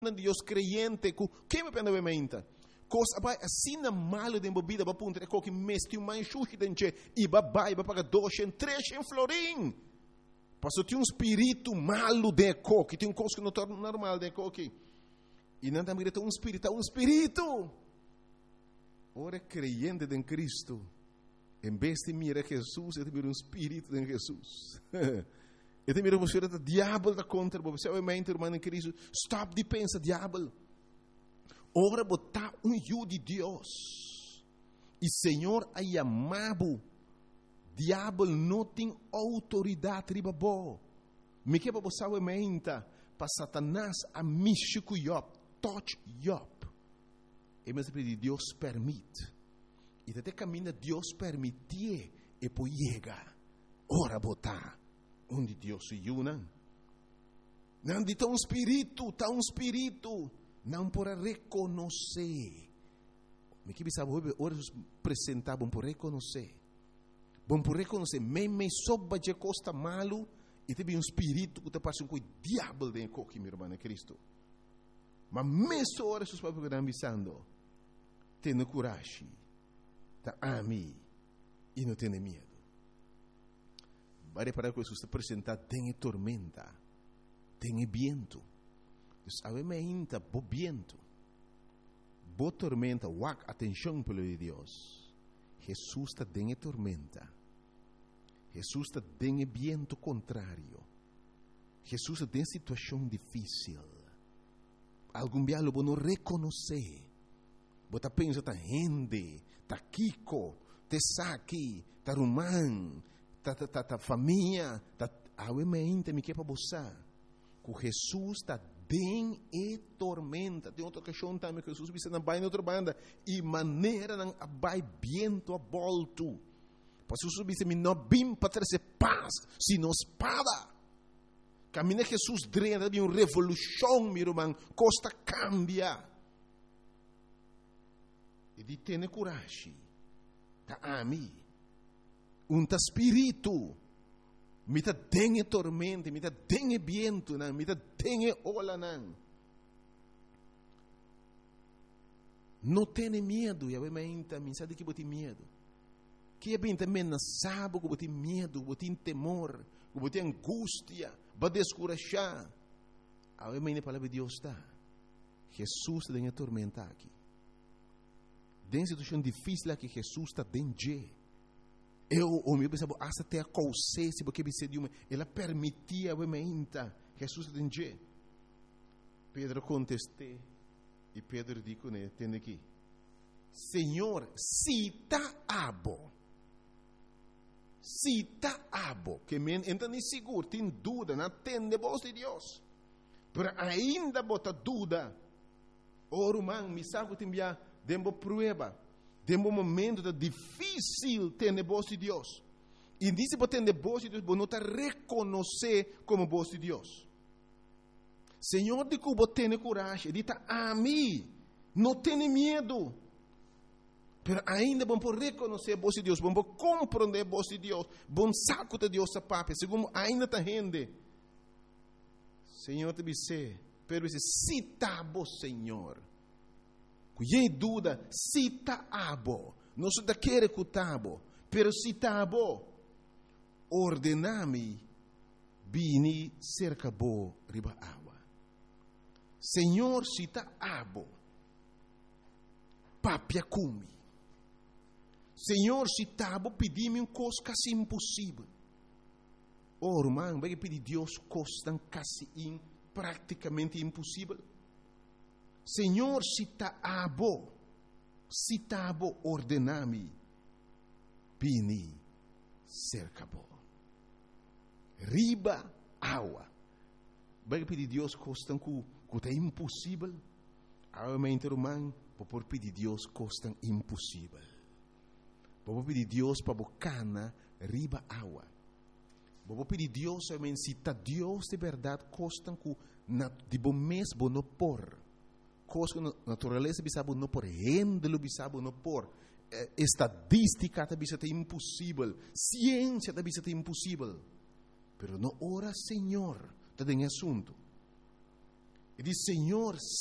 Deus creyente, que me pena mente. Coisa vai assim na malo de bebida, para punta que mesti um mais chuchi dentro e vai para 200, 300 florim. Passou tem um espírito malo de coque, tem um coisa que não torna normal de coque. E não também tem um espírito. Ora creyente em Cristo, em vez de mirar Jesus, ele mira um espírito em Jesus. Ele mira você o diabo da contra você, obviamente, irmão em Cristo, stop de pensar diabo. Ora botar ungido de Deus. E Senhor aí amado, diabo não tem autoridade riba bo. Me que para você obviamente, para Satanás a místico Job, touch Job. E mas de Deus permite. E até caminha Deus permitir e por chega. Ora botar onde Deus se une. Não de tão espírito, não para reconhecer. Me que sabe ora apresentar bom por reconhecer. Bom por reconhecer, me soba de costa malo e tem um espírito que te passa com o diabo dentro de meu irmão Cristo. Mas mesmo ora seus papos que estão avisando, tenha coragem, tá ami e não tenha medo. Vai para que Jesus te apresentar, tenha tormenta, tenha viento. Obviamente, bo viento, bo tormenta, wak atenção pelo de Deus. Jesus está tenha tormenta. Jesus está tenha viento contrário. Jesus está tem situação difícil. Algum dia lo não reconhecer. Você pensa tá rende, tá Kiko, tá Saki, tá Rumán, tá família, tá obviamente me que para você. Que Jesus está bem e tormenta. Tem outra questão também que Jesus disse na baia outra banda e maneira não vai viento a volto. Pois Jesus disse me não bim para trazer paz, sino espada. Caminha Jesus drena de uma revolução, meu irmão, costa cambia. E de ter coragem, tá ami, ta espírito, me tá dengue tormenta, me tá dengue viento, me tá dengue ola não. Não tenha medo, e obviamente, me sabe que você tem medo. Que é bem também não sabe que você tem medo, você tem temor, que você tem angústia, vai descorajar. Obviamente a palavra de Deus está. Jesus está em tormenta aqui. Tem situação difícil que Jesus está dentro. O meu pensava, até a coisa, se porque você deu, ela permitia, obviamente, Jesus está dentro. Pedro contestou, e Pedro disse, né, tem aqui, Senhor, se está abo, que me entende seguro, tem dúvida, não tem voz de Deus, mas ainda bota dúvida, irmão, me sabe que tem dembo prueba, dembo momento difícil ter voz de Deus, e disse para ter voz de Deus, não te reconhecer como voz de Deus. Senhor, de que você tem coragem, diz a mim, não tenha medo. Pero ainda vamos reconhecer a voz de Deus, vamos compreender a voz de Deus, vamos saco de Deus a papai, segundo ainda está rende. Senhor te disse, pero se está bom, Senhor, cuide dúvida, se está bom, não se te quer que está bom, pero se está bom, ordename, vini cerca bo riba água. Senhor, se está bom, papia cumi. Senhor, se está bom, pedi-me uma coisa quase impossível. Irmão, vai pedir Deus coisa quase praticamente impossível. Senhor, se está bom, ordename, vini cerca bo. Riba água. Vai pedir Deus coisa que é impossível. Realmente, irmão, vou pedir Deus coisa impossível. Vou pedir Deus para bocana riba água. Vou pedir Deus, se está Deus de verdade, costa que de bom mês não por. Coisa que natureza bisabo não por, rendelo bisabo não por. Estadística está bisabo impossível. Ciência está bisabo impossível. Pero não ora, Senhor, está em assunto. E diz: Senhor,